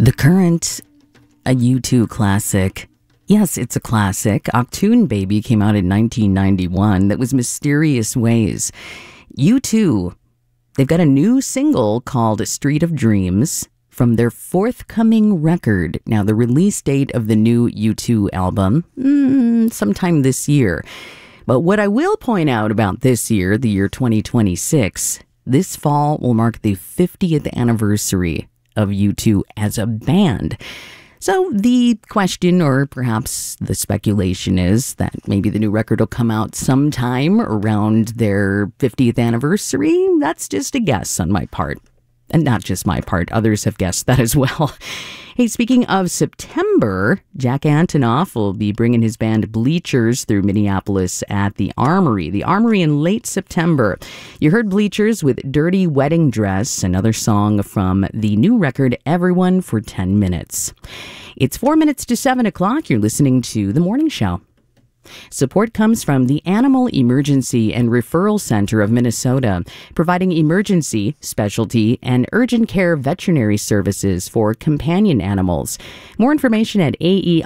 The Current, a U2 classic. Yes, it's a classic. Achtung Baby came out in 1991. That was Mysterious Ways. U2, they've got a new single called Street of Dreams from their forthcoming record. Now, the release date of the new U2 album, sometime this year. But what I will point out about this year, the year 2026, this fall will mark the 50th anniversary of U2 as a band. So the question, or perhaps the speculation, is that maybe the new record will come out sometime around their 50th anniversary. That's just a guess on my part. And not just my part, others have guessed that as well. Hey, speaking of September, Jack Antonoff will be bringing his band Bleachers through Minneapolis at the Armory. The Armory in late September. You heard Bleachers with Dirty Wedding Dress, another song from the new record Everyone for 10 Minutes. It's 4 minutes to 7 o'clock. You're listening to The Morning Show. Support comes from the Animal Emergency and Referral Center of Minnesota, providing emergency, specialty, and urgent care veterinary services for companion animals. More information at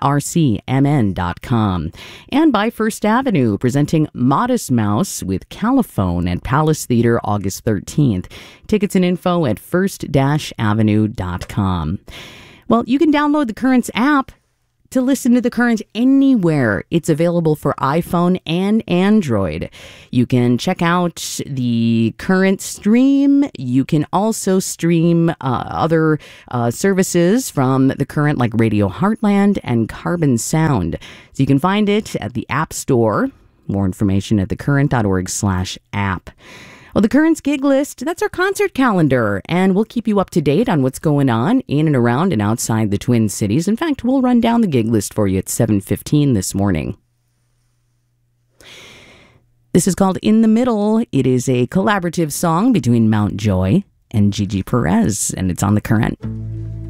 aercmn.com. And by First Avenue, presenting Modest Mouse with Caliphone at Palace Theater August 13th. Tickets and info at first-avenue.com. Well, you can download the Currents app to listen to The Current anywhere. It's available for iPhone and Android. You can check out the Current stream. You can also stream other services from The Current, like Radio Heartland and Carbon Sound. So you can find it at the App Store. More information at thecurrent.org/app. Well, the Current's gig list, that's our concert calendar, and we'll keep you up to date on what's going on in and around and outside the Twin Cities. In fact, we'll run down the gig list for you at 7:15 this morning. This is called In the Middle. It is a collaborative song between Mount Joy and Gigi Perez, and it's on The Current.